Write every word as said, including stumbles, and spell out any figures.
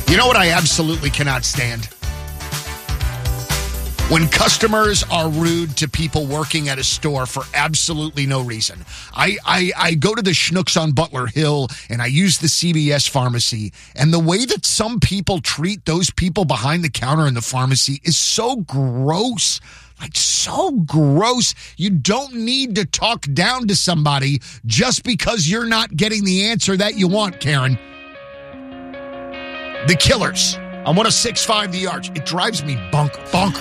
You know what I absolutely cannot stand? When customers are rude to people working at a store for absolutely no reason. I, I, I go to the Schnucks on Butler Hill and I use the C V S pharmacy, and the way that some people treat those people behind the counter in the pharmacy is so gross. Like, so gross. You don't need to talk down to somebody just because you're not getting the answer that you want, Karen. The Killers on one oh six point five The Arch. It drives me bunk, bonkers.